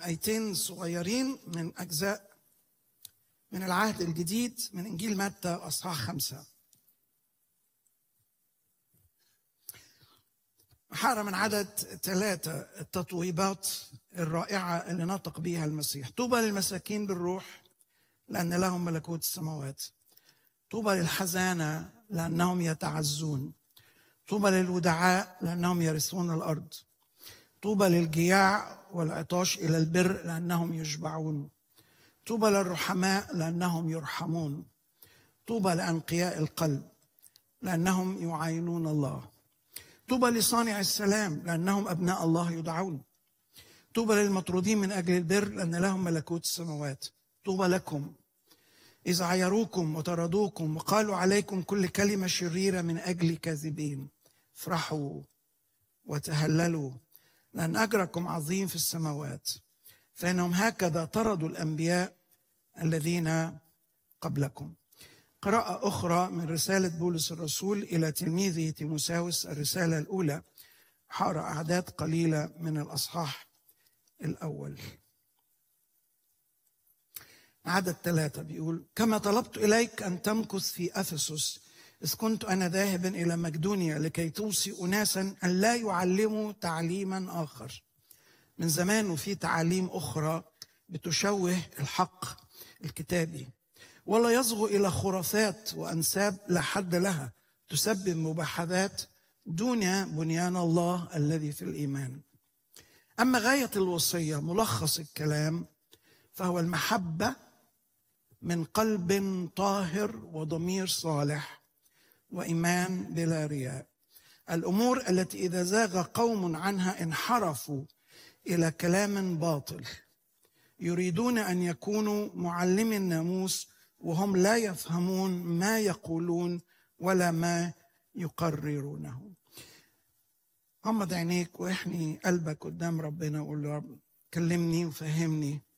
آيتين صغيرين من أجزاء من العهد الجديد من إنجيل متى أصحاح 5. هقرا من عدد 3 التطويبات الرائعة اللي نطق بها المسيح. طوبى للمساكين بالروح لأن لهم ملكوت السماوات. طوبى للحزانة لأنهم يتعزون. طوبى للودعاء لأنهم يرثون الأرض. طوبى للجياع والعطاش إلى البر لأنهم يشبعون. طوبى للرحماء لأنهم يرحمون. طوبى لأنقياء القلب لأنهم يعاينون الله. طوبى لصانع السلام لأنهم أبناء الله يدعون. طوبى للمطرودين من أجل البر لأن لهم ملكوت السماوات. طوبى لكم إذا عيروكم وطردوكم وقالوا عليكم كل كلمة شريرة من أجل كاذبين. افرحوا وتهللوا لأن أجركم عظيم في السماوات، فإنهم هكذا طردوا الأنبياء الذين قبلكم. قراءة أخرى من رسالة بولس الرسول إلى تلميذه تيموثاوس، الرسالة الأولى. هقرأ أعداد قليلة من الأصحاح الأول. عدد 3 بيقول: كما طلبت إليك أن تمكث في أفسس إذ كنت أنا ذاهبا إلى مقدونيا لكي توصي أناسا أن لا يعلموا تعليما آخر. من زمان وفي تعاليم أخرى بتشوه الحق الكتابي، ولا يصغوا إلى خرافات وأنساب لا حد لها تسبب مباحثات دون بنيان الله الذي في الإيمان. أما غاية الوصية ملخص الكلام فهو المحبة من قلب طاهر وضمير صالح وإيمان بلا رياء. الأمور التي إذا زاغ قوم عنها انحرفوا إلى كلام باطل يريدون أن يكونوا معلمي الناموس وهم لا يفهمون ما يقولون ولا ما يقررونه. غمض عينيك واحني قلبك قدام ربنا وقول له: رب كلمني وفهمني